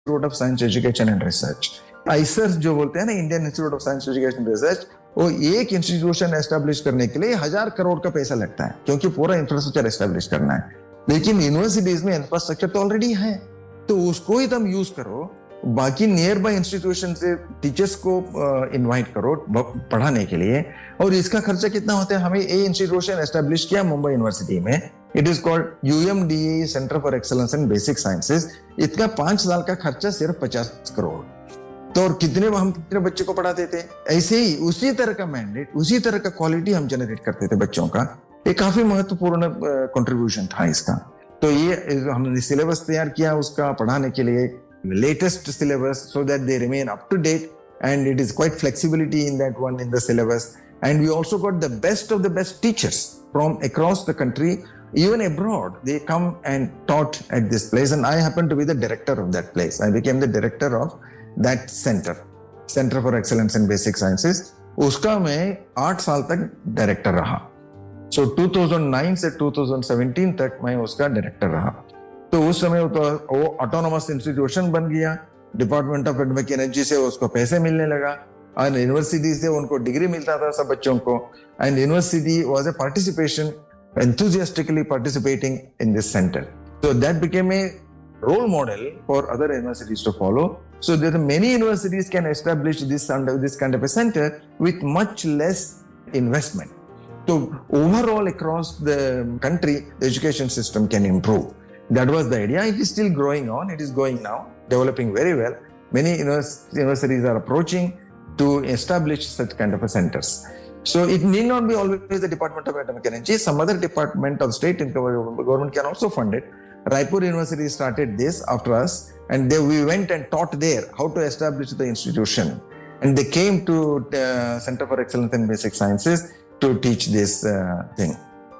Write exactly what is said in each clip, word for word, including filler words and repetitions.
Institute of science education and research, आईसर्स जो बोलते हैं ना, Indian institute of science education research, वो एक इंस्टीट्यूशन एस्टेब्लिश करने के लिए हजार करोड़ का पैसा लगता है, क्योंकि पूरा इंफ्रास्ट्रक्चर एस्टेब्लिश करना है। लेकिन यूनिवर्सिटीज में इंफ्रास्ट्रक्चर तो ऑलरेडी है, तो उसको ही तुम यूज करो, बाकी नियर बाय इंस्टीट्यूशन से टीचर्स को इनवाइट uh, करो पढ़ाने के लिए। और इसका खर्चा कितना होता है? हमें ये इंस्टीट्यूशन एस्टेब्लिश किया मुंबई यूनिवर्सिटी में, it is called यूएमडीए, centre for excellence in basic sciences. इसका पांच साल का खर्चा सिर्फ पचास करोड़। तो और कितने हम कितने बच्चे को पढ़ाते थे? ऐसे ही उसी तरह का मैंडेट, उसी तरह का क्वालिटी हम जनरेट करते थे बच्चों का। ये काफी महत्वपूर्ण कंट्रीब्यूशन था इसका। तो ये हमने सिलेबस तैयार किया उसका पढ़ाने के लिए, latest syllabus, so that they remain up to date, and it is quite flexibility in that one in the syllabus. And we also got the best of the best teachers from across the country, even abroad. They come and taught at this place, and I happen to be the director of that place. I became the director of that center, Center for Excellence in Basic Sciences. उसका मैं आठ साल तक director रहा। So दो हज़ार नौ से दो हज़ार सत्रह तक मैं उसका डायरेक्टर रहा। तो उस समय तो वो ऑटोनोमस इंस्टीट्यूशन बन गया, डिपार्टमेंट ऑफ एटॉमिक एनर्जी से उसको पैसे मिलने लगा, और यूनिवर्सिटी से उनको डिग्री मिलता था सब बच्चों को। And university was a participation, enthusiastically participating in this center. So that became a role model for other universities to follow. So there are many universities can establish this under this kind of a center with much less investment. So overall across the country, the education system can improve. That was the idea. It is still growing on. It is going now, developing very well. Many universities are approaching to establish such kind of a centers. So it need not be always the Department of Atomic Energy. Some other department of state and government can also fund it. Raipur University started this after us, and they, we went and taught there how to establish the institution. And they came to the Center for Excellence in Basic Sciences to teach this uh, thing.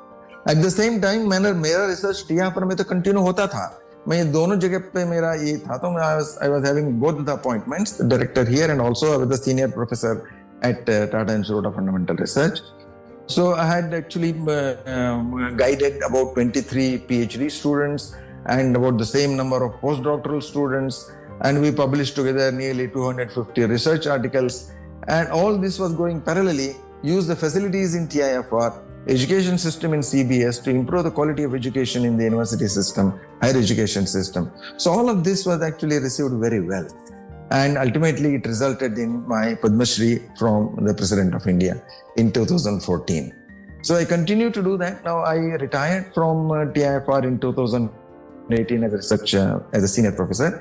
At the same time मैंने मेरा research T पर में तो continue होता था। मैं ये दोनों जगह पे मेरा ये था, तो मैं I was having both the appointments, the director here and also I was the senior professor at uh, Tata Institute of Fundamental Research. So I had actually uh, um, guided about twenty-three PhD students and about the same number of postdoctoral students, and we published together nearly two hundred fifty research articles, and all this was going parallelly. Use the facilities in T I F R, education system in C B S to improve the quality of education in the university system, higher education system. So all of this was actually received very well. And ultimately it resulted in my Padma Shri from the President of India in two thousand fourteen. So I continue to do that. Now I retired from uh, T I F R in two thousand eighteen as a research, uh, as a senior professor.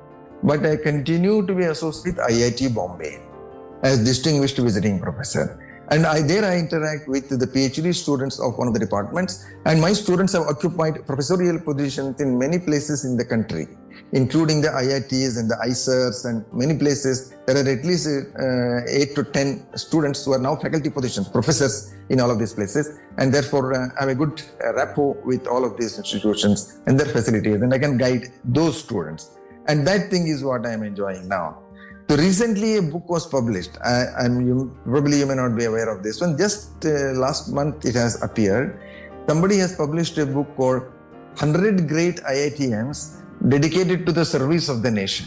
But I continue to be associate with I I T Bombay as distinguished visiting professor. And I, there I interact with the PhD students of one of the departments, and my students have occupied professorial positions in many places in the country, including the I I Ts and the I C E R S and many places. There are at least uh, eight to ten students who are now faculty positions, professors in all of these places, and therefore uh, I have a good uh, rapport with all of these institutions and their facilities, and I can guide those students. And that thing is what I am enjoying now. So recently a book was published, I, and you, probably you may not be aware of this one. Just uh, last month it has appeared. Somebody has published a book called one hundred Great I I T Ms dedicated to the service of the nation.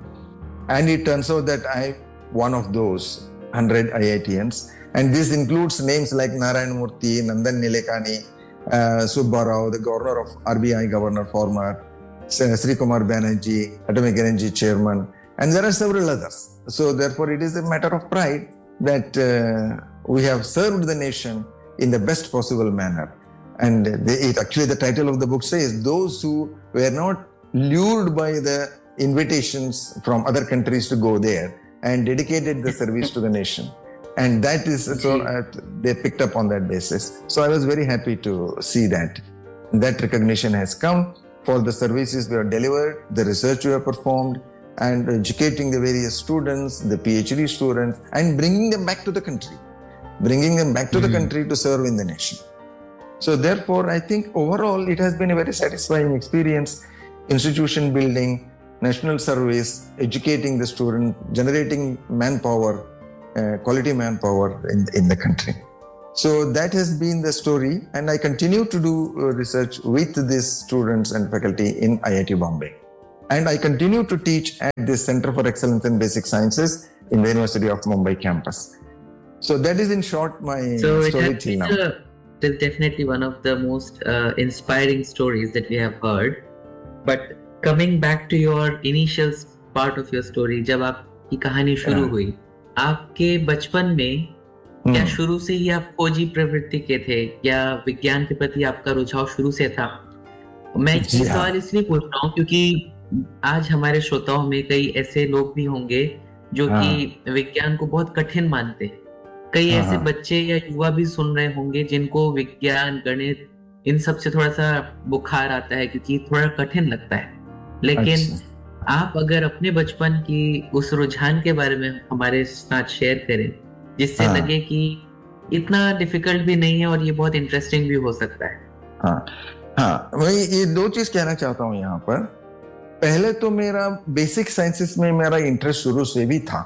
And it turns out that I'm one of those one hundred I I T Ms. And this includes names like Narayan Murthy, Nandan Nilekani, uh, Subba Rao, the governor of R B I governor former, Sri Kumar Banerjee, Atomic Energy chairman, and there are several others. So therefore it is a matter of pride that uh, we have served the nation in the best possible manner. And they, it, actually the title of the book says, those who were not lured by the invitations from other countries to go there and dedicated the service to the nation. And that is, so uh, they picked up on that basis. So I was very happy to see that. That recognition has come for the services we have delivered, the research we have performed, and educating the various students, the PhD students, and bringing them back to the country, bringing them back to mm-hmm. the country to serve in the nation. So therefore, I think overall it has been a very satisfying experience, institution building, national service, educating the student, generating manpower, uh, quality manpower in, in the country. So that has been the story, and I continue to do uh, research with these students and faculty in I I T Bombay. And I continue to teach at this Center for Excellence in Basic Sciences in the University of Mumbai campus. So that is in short my so story it till now. A, it is definitely one of the most uh, inspiring stories that we have heard. But coming back to your initial part of your story, जब आपकी कहानी शुरू हाँ. हुई, आपके बचपन में क्या शुरू से ही आप खोजी प्रवृत्ति के थे या विज्ञान के प्रति आपका रुझाव शुरू से था? मैं ये सवाल इसलिए पूछ रहा हूँ क्योंकि आज हमारे श्रोताओं में कई ऐसे लोग भी होंगे जो कि विज्ञान को बहुत कठिन मानते हैं. कई ऐसे बच्चे या युवा भी सुन रहे होंगे जिनको विज्ञान, गणित इन सब से थोड़ा सा बुखार आता है क्योंकि थोड़ा कठिन लगता है. लेकिन अच्छा. आप अगर अपने बचपन की उस रुझान के बारे में हमारे साथ शेयर करें जिससे हाँ. लगे कि इतना डिफिकल्ट भी नहीं है और ये बहुत इंटरेस्टिंग भी हो सकता है. हाँ हाँ मैं ये दो चीज कहना चाहता हूँ यहाँ पर. पहले तो मेरा बेसिक साइंसेस में मेरा इंटरेस्ट शुरू से भी था,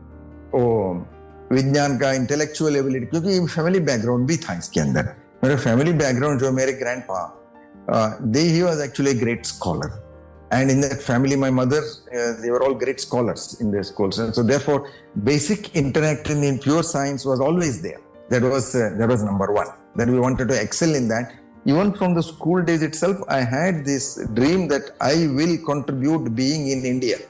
ओ विज्ञान का, इंटेलेक्चुअल एबिलिटी, क्योंकि फैमिली बैकग्राउंड भी था इसके अंदर. मेरा फैमिली बैकग्राउंड जो मेरे grandpa, they he was actually a great scholar, and in that family my mother, uh, they were all great scholars in their schools, and so therefore basic interaction in pure science was always there. That was uh, that was number one, that we wanted to excel in that. Even from the school days itself, I had this dream that I will contribute being in India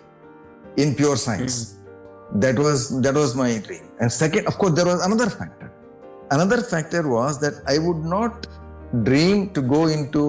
in pure science. Mm-hmm. That was that was my dream. And second, of course, there was another factor. Another factor was that I would not dream to go into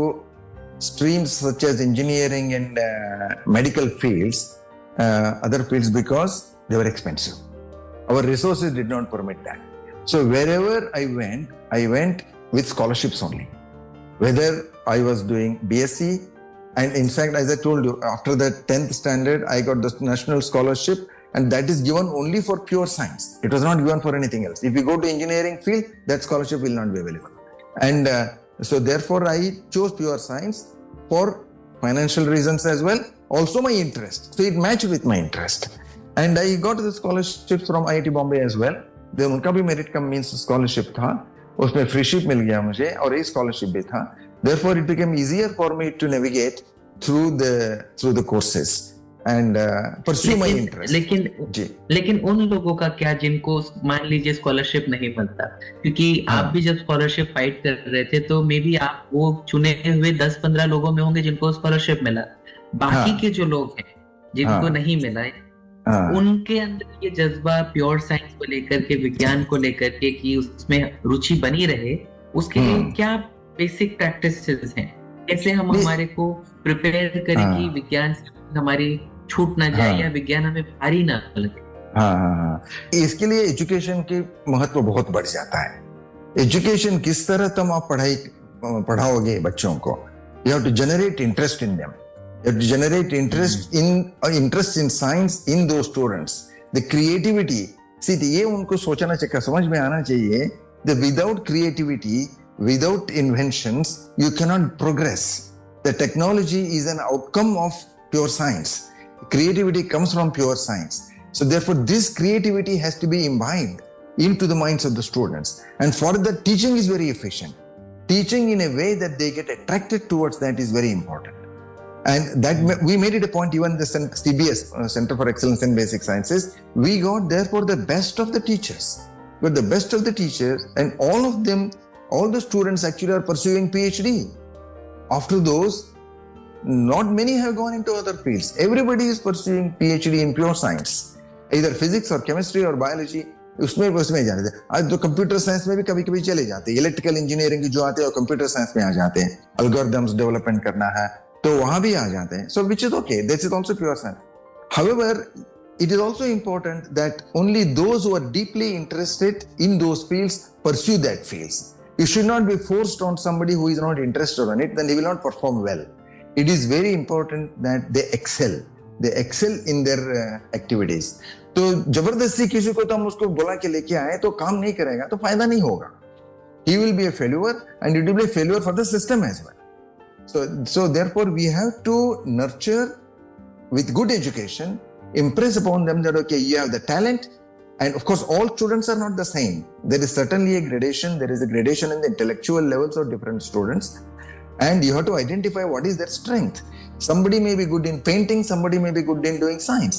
streams such as engineering and uh, medical fields, uh, other fields, because they were expensive. Our resources did not permit that. So wherever I went, I went with scholarships only. Whether I was doing B S c, and in fact, as I told you, after the tenth standard, I got the national scholarship, and that is given only for pure science. It was not given for anything else. If you go to engineering field, that scholarship will not be available. And uh, so therefore, I chose pure science for financial reasons as well. Also my interest. So it matched with my interest. And I got the scholarships from I I T Bombay as well. Then उनका भी merit कम means scholarship था. उसमें freeship मिल गया मुझे और ये scholarship भी था. Therefore it became easier for me to navigate through the through the courses and uh, pursue my interest. लेकिन जी. लेकिन उन लोगों का क्या जिनको मान लीजिए स्कॉलरशिप नहीं मिलता, क्योंकि हाँ. आप भी जब स्कॉलरशिप फाइट कर रहे थे तो मे बी आप वो चुने हुए दस पंद्रह लोगों में होंगे जिनको स्कॉलरशिप मिला. बाकी हाँ. के जो लोग हैं जिनको हाँ. नहीं मिला है, हाँ. उनके अंदर ये जज्बा प्योर साइंस को लेकर के, विज्ञान को लेकर के कि उसमें रुचि बनी रहे, उसके लिए क्या बेसिक प्रैक्टिसेस हैं? कैसे हम हमारे को प्रिपेयर करें हाँ. कि विज्ञान हमारी छूट ना जाए हाँ. या विज्ञान हमें भारी ना लगे? हाँ हाँ हाँ इसके लिए एजुकेशन के महत्व बहुत बढ़ जाता है. एजुकेशन किस तरह तुम आप पढ़ाई पढ़ाओगे बच्चों को, you have to generate interest in them. You have to generate interest in uh, interest in science in those students. The creativity, see, ये उनको सोचना चाहिए, समझ में आना चाहिए that without creativity, without inventions, you cannot progress. The technology is an outcome of pure science. Creativity comes from pure science. So therefore, this creativity has to be imbibed into the minds of the students. And for that, teaching is very efficient. Teaching in a way that they get attracted towards that is very important. And that we made it a point, even the C B S, uh, Center for Excellence in Basic Sciences, we got therefore the best of the teachers. But the best of the teachers, and all of them, all the students actually are pursuing PhD. After those, not many have gone into other fields. Everybody is pursuing PhD in pure science, either physics or chemistry or biology. उसमें उसमें जाते हैं. आज तो computer science में भी कभी कभी चले जाते हैं. इलेक्ट्रिकल इंजीनियरिंग जो आते हैं वो कंप्यूटर साइंस में आ जाते हैं. एल्गोरिथम्स डेवलपमेंट करना है तो वहां भी आ जाते हैं. So which is okay. This is also pure science. However, it is also important that only those who are deeply interested in those fields pursue that fields. You should not be forced on somebody who is not interested in it, then he will not perform well. It is very important that they excel. They excel in their uh, activities. तो जबरदस्ती किसी को तो हम उसको बुला के लेके आए तो काम नहीं करेगा तो फायदा नहीं होगा. He will be a failure and it will be a failure for the system as well. So, so therefore, we have to nurture with good education, impress upon them that, okay, you have the talent. And of course, all students are not the same. There is certainly a gradation. There is a gradation in the intellectual levels of different students. And you have to identify what is their strength. Somebody may be good in painting, somebody may be good in doing science.